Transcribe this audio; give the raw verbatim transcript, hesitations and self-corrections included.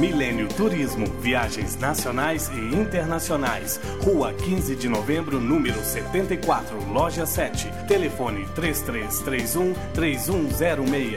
Milênio Turismo, viagens nacionais e internacionais. Rua quinze de novembro, número setenta e quatro, loja sete. Telefone três três três um, três um zero seis.